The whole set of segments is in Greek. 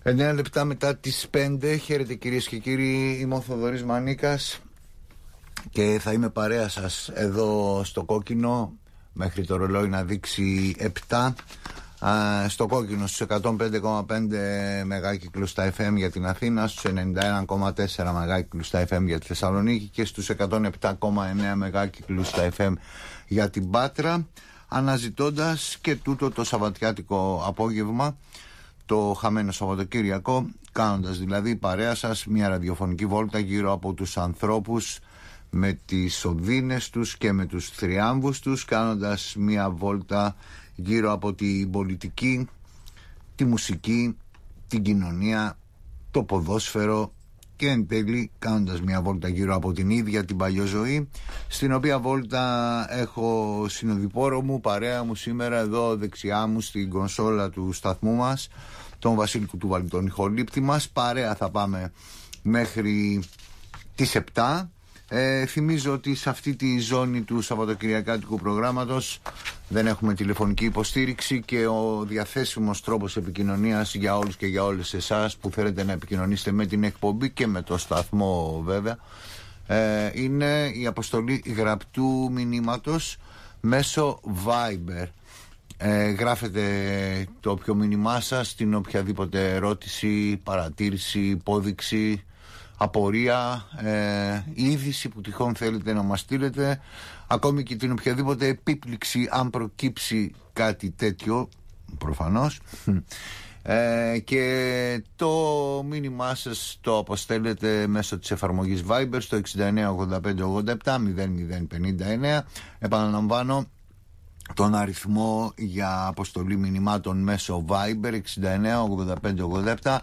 9 λεπτά μετά τις 5. Χαίρετε κυρίες και κύριοι, είμαι ο Θοδωρής Μανίκας και θα είμαι παρέα σας εδώ στο Κόκκινο μέχρι το ρολόι να δείξει 7. Στο Κόκκινο στους 105,5 μεγάκυκλους στα FM για την Αθήνα, στους 91,4 μεγάκυκλους στα FM για τη Θεσσαλονίκη και στους 107,9 μεγάκυκλους στα FM για την Πάτρα, αναζητώντας και τούτο το σαββατιάτικο απόγευμα, το χαμένο Σαββατοκύριακο, κάνοντας δηλαδή παρέα σας μια ραδιοφωνική βόλτα γύρω από τους ανθρώπους με τις οδύνες τους και με τους θριάμβους τους, κάνοντας μια βόλτα γύρω από την πολιτική, τη μουσική, την κοινωνία, το ποδόσφαιρο και εν τέλει κάνοντας μια βόλτα γύρω από την ίδια την παλιοζωή, στην οποία βόλτα έχω συνοδοιπόρο μου, παρέα μου σήμερα εδώ δεξιά μου στην κονσόλα του σταθμού μας, τον Βασίλη Κουτούβαλη, τον ηχολήπτη μας. Παρέα θα πάμε μέχρι τις 7. Θυμίζω ότι σε αυτή τη ζώνη του Σαββατοκυριακάτικου προγράμματος δεν έχουμε τηλεφωνική υποστήριξη και ο διαθέσιμος τρόπος επικοινωνίας για όλους και για όλες εσάς που θέλετε να επικοινωνήσετε με την εκπομπή και με το σταθμό βέβαια, είναι η αποστολή γραπτού μηνύματος μέσω Viber. Γράφετε το όποιο μήνυμά σας, την οποιαδήποτε ερώτηση, παρατήρηση, υπόδειξη, απορία, είδηση που τυχόν θέλετε να μας στείλετε, ακόμη και την οποιαδήποτε επίπληξη αν προκύψει κάτι τέτοιο προφανώς, και το μήνυμά σας το αποστέλλετε μέσω της εφαρμογής Viber στο 698587 0059. Επαναλαμβάνω τον αριθμό για αποστολή μηνυμάτων μέσω Viber 698587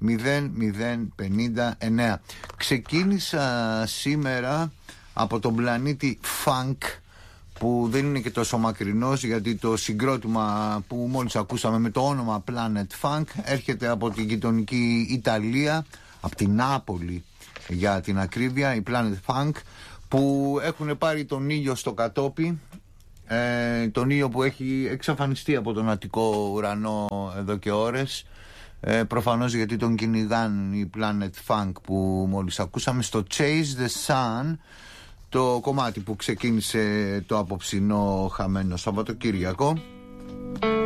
0059. Ξεκίνησα σήμερα από τον πλανήτη Funk, που δεν είναι και τόσο μακρινός, γιατί το συγκρότημα που μόλις ακούσαμε με το όνομα Planet Funk έρχεται από την γειτονική Ιταλία, από την Νάπολη για την ακρίβεια, η Planet Funk, που έχουν πάρει τον ήλιο στο κατόπι, τον ήλιο που έχει εξαφανιστεί από τον Αττικό ουρανό εδώ και ώρες, προφανώς γιατί τον κυνηγάν η Planet Funk που μόλις ακούσαμε στο Chase the Sun, το κομμάτι που ξεκίνησε το απόψινό χαμένο Σαββατοκύριακο.